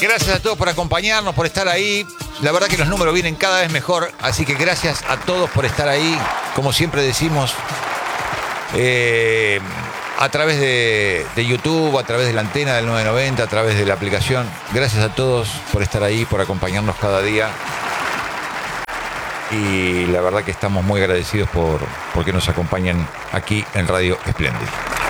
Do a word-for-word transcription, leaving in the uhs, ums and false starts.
Gracias a todos por acompañarnos, por estar ahí. La verdad que los números vienen cada vez mejor, así que gracias a todos por estar ahí. Como siempre decimos, eh, a través de, de YouTube, a través de la antena del nueve noventa, a través de la aplicación. Gracias a todos por estar ahí, por acompañarnos cada día. Y la verdad que estamos muy agradecidos por, por que nos acompañen aquí en Radio Espléndida.